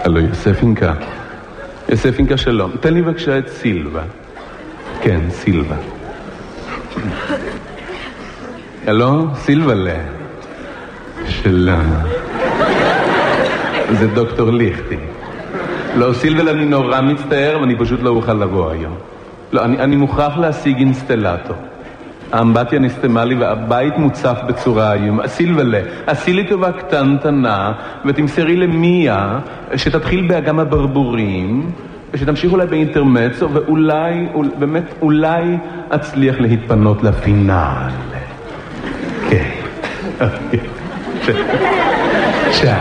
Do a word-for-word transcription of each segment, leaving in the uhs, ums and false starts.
הלו, יוספינקה. יוספינקה שלום. תן לי בבקשה את סילבה. כן, סילבה. הלו, סילבלה. שלום. זה דוקטור ליכטי. לא, סילבלה, אני נורא מצטער, ואני פשוט לא אוכל לבוא היום. לא, אני, אני מוכרח להשיג אינסטלטור. האמבטיה נסתמה לי והבית מוצף בצורה איומה. סילבלה, עשי לי טובה קטנטנה ותמסרי למיה שתתחיל באגם הברבורים ושתמשיך אולי באינטרמצו ואולי, באמת, אולי אצליח להתפנות לפינאל. כן. צ'או.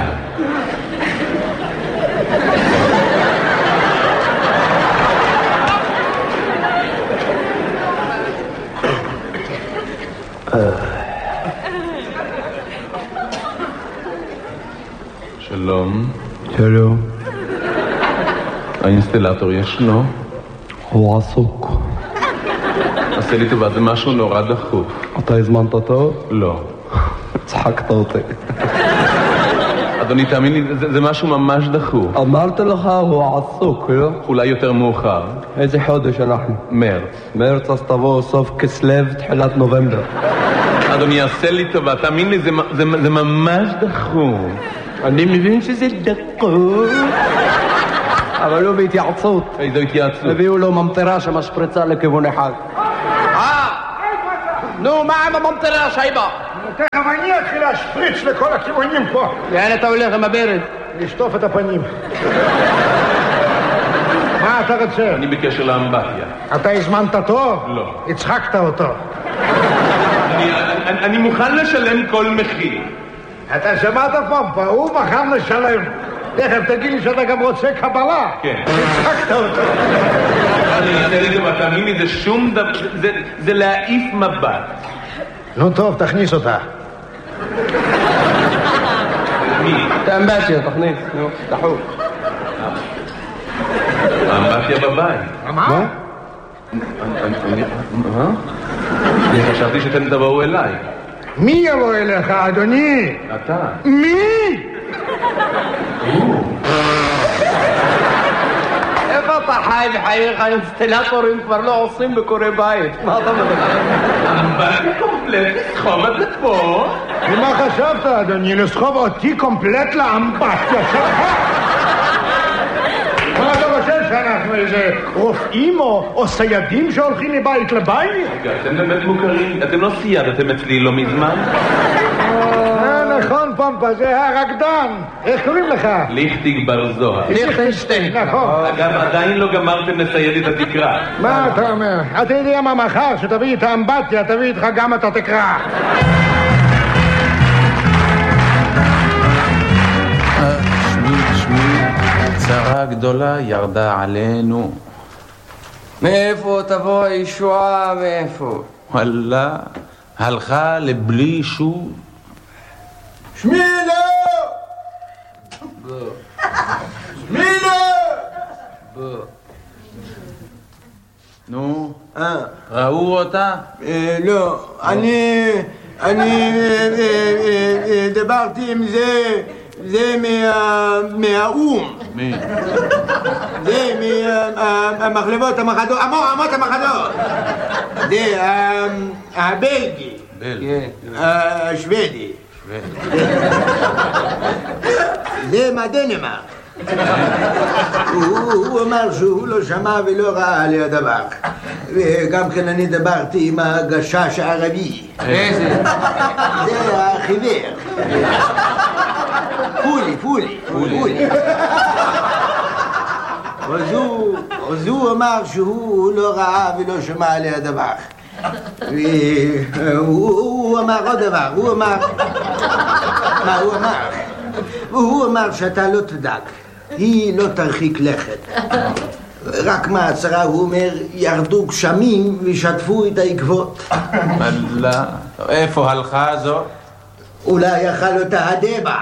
שלום. שלום. האינסטלטור ישנו? הוא עסוק. עשה לי טובה, זה משהו נורא דחוף. אתה הזמנת אותו? לא. צחקת אותי. אדוני, תאמין לי, זה, זה משהו ממש דחוף. אמרתי לך, הוא עסוק, לא? אולי יותר מאוחר. איזה חודש אנחנו? מרץ. מרץ, אז תבוא סוף כסלו, תחילת נובמבר. אדוני, עשה לי טובה, תאמין לי, זה, זה, זה ממש דחוף. אני מבין שזה דחוף. אבל לא בהתייעצות. איזו התייעצות? הביאו לו ממטרה שמשפריצה לכיוון אחד. אה! נו, מה עם הממטרה, שייבה? תכף אני אתחיל להשפריץ לכל הכיוונים פה. לאן אתה הולך עם הברד? לשטוף את הפנים. מה אתה רוצה? אני בקשר לאמבטיה. אתה הזמנת תור? לא. הצחקת אותו. אני, אני, אני מוכן לשלם כל מחיר. אתה שמעת פמפה, הוא מוכן לשלם. תכף תגיד לי שאתה גם רוצה קבלה. כן. הצחקת אותו. אני אעשה לי גם, תאמין לי, זה שום דבר, זה, זה להעיף מבט. נו טוב, תכניס אותה. מי? את האמבטיה, תכניס, נו, דחוף. האמבטיה בבית. מה? מה? אני חשבתי שאתם תבואו אליי. מי יבוא אליך, אדוני? אתה. מי? איפה אתה חי בחייך? האינסטלטורים כבר לא עושים בקורי בית. מה אתה מדבר? אמבטיה קומפלט, סחוב את זה פה. ומה חשבת, אדוני? לסחוב אותי קומפלט לאמבטיה שלך? מה אתה חושב שאנחנו איזה רופאים או סיידים שהולכים מבית לבית? רגע, אתם באמת מוכרים? אתם לא סיידתם אצלי לא מזמן? נכון, פמפה, זה הרקדן. איך קוראים לך? ליכטיג בר זוהר. ליכטנשטיין. נכון. אגב, עדיין לא גמרתם לסייד את התקרה. מה אתה אומר? אתה יודע מה מחר? שתביא את האמבטיה, תביא איתך גם את התקרה. שמי, שמי, צרה גדולה ירדה עלינו. מאיפה תבוא הישועה מאיפה? וואלה, הלכה לבלי שוב. שמילו! שמילו! נו, ראו אותה? לא, אני... אני דיברתי עם זה... זה מהאום. מי? זה מהמחלבות המחדות, אמות המחדות. זה הבלגי. בלגי. השוודי. זה מהדנמרק. הוא אמר שהוא לא שמע ולא ראה על הדבר. וגם כן אני דיברתי עם הגשש הערבי. איזה? זה החיוור. פולי, פולי, פולי. אז הוא אמר שהוא לא ראה ולא שמע על הדבר. והוא אמר עוד דבר, הוא אמר... מה הוא אמר? והוא אמר שאתה לא תדאג, היא לא תרחיק לכת. רק מהצרה הוא אומר, ירדו גשמים ושטפו את העקבות. וואלה, איפה הלכה זו? אולי יאכל אותה הדבע.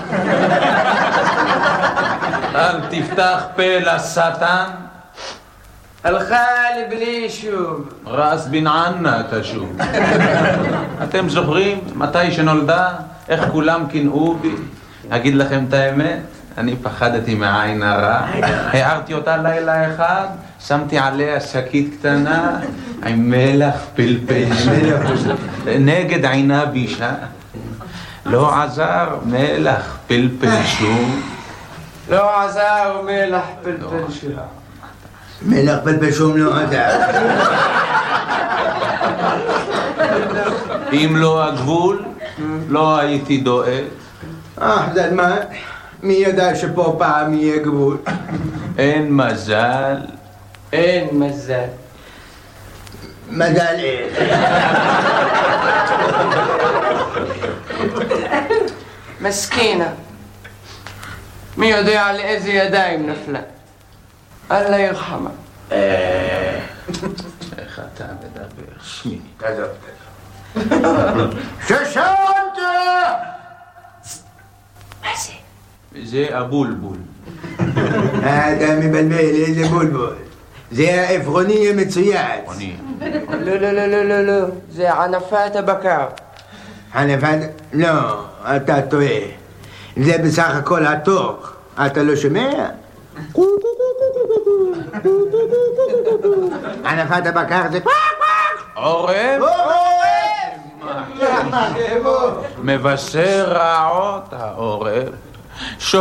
אל תפתח פה לשטן. הלכה לבלי שוב. רס בן ענה תשוב. אתם זוכרים מתי שנולדה? איך כולם קינאו בי? אגיד לכם את האמת? אני פחדתי מהעין הרע, הערתי אותה לילה אחד, שמתי עליה שקית קטנה עם מלח פלפל נגד עינה בישה. לא עזר מלח פלפל שום. לא עזר מלח פלפל שום. מלח פלפל שום לא עזר. אם לא הגבול, לא הייתי דואג. אה, זלמן, מי ידע שפה פעם יהיה גבול? אין מזל. אין מזל. מזל איך. מסכינה. מי יודע על איזה ידיים נפלה. אללה ירחמה. איך אתה מדבר? שמי. תעזוב, תעזוב. ששנת! מה זה? זה הבולבול. אתה מבלבל, איזה בולבול. זה העפרוני המצויץ. אני. לא, לא, לא, לא, לא, לא. זה ענפת הבקר. ענפת? לא, אתה טועה. זה בסך הכל התוך. אתה לא שומע? ענפת הבקר זה... עורב? מבשר רעות העורב.